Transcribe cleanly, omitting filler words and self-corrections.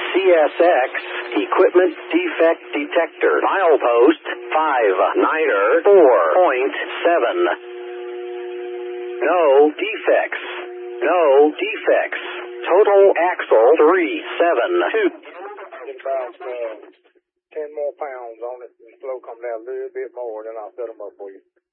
CSX equipment defect detector. Milepost 5, Niner 4.7. No defects. No defects. Total axle 372. 10 more pounds on it and slow come down a little bit more, then I'll set them up for you.